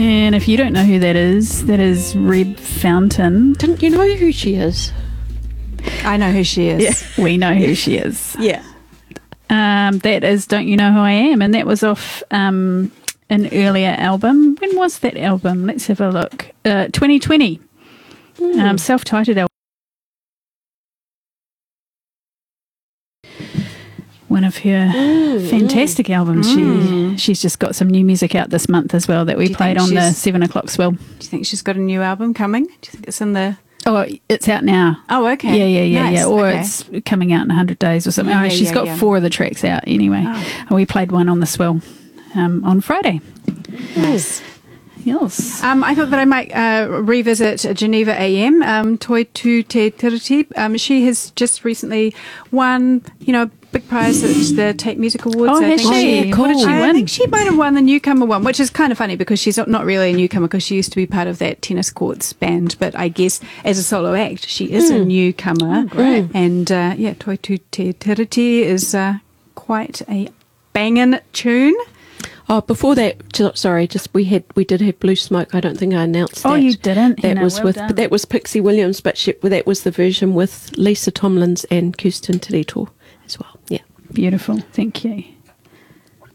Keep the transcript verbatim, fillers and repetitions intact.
And if you don't know who that is, that is Reb Fountain. Didn't you know who she is? I know who she is. Yeah, we know who she is. Yeah. Um, that is Don't You Know Who I Am, and that was off um, an earlier album. When was that album? Let's have a look. Uh, twenty twenty. Mm. Um, self-titled album. One of her mm, fantastic mm. albums. Mm. She she's just got some new music out this month as well that we played on the seven o'clock swell. Do you think she's got a new album coming? Do you think it's in the? Oh, it's out now. Oh, okay. Yeah, yeah, yeah, nice. yeah. Or okay. it's coming out in a hundred days or something. Yeah, oh, she's yeah, got yeah. four of the tracks out anyway. Oh. And we played one on the swell um, on Friday. Nice. Yes. Um, I thought that I might uh, revisit Geneva A M, um, Toi Tu Te Tiriti. Um, she has just recently won, you know, a big prize at the Take Music Awards. Oh, I has think she? she Cool. what did she I win? I think think she might have won the newcomer one, which is kind of funny because she's not really a newcomer because she used to be part of that tennis courts band. But I guess as a solo act, she is mm. a newcomer. Oh, great. And uh, yeah, Toi Tu Te Tiriti is uh, quite a banging tune. Oh, before that, j- sorry, just we had we did have Blue Smoke. I don't think I announced that. Oh, you didn't? That Hannah, was well with, done. but that was Pixie Williams, but she, that was the version with Lisa Tomlins and Kirsten Tirito as well. Yeah, beautiful. Thank you.